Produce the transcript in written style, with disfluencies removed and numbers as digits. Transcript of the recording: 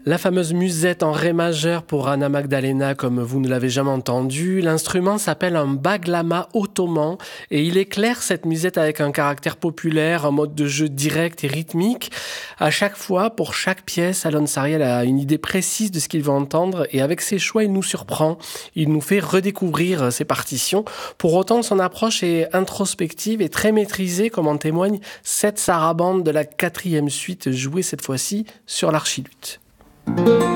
La fameuse musette en ré majeur pour Anna Magdalena, comme vous ne l'avez jamais entendu. L'instrument s'appelle un baglama ottoman et il éclaire cette musette avec un caractère populaire, un mode de jeu direct et rythmique. À chaque fois, pour chaque pièce, Alon Sariel a une idée précise de ce qu'il veut entendre et avec ses choix, il nous surprend. Il nous fait redécouvrir ses partitions. Pour autant, son approche est introspective et très maîtrisée, comme en témoigne cette sarabande de la 4e suite jouée cette fois-ci sur l'archiluth.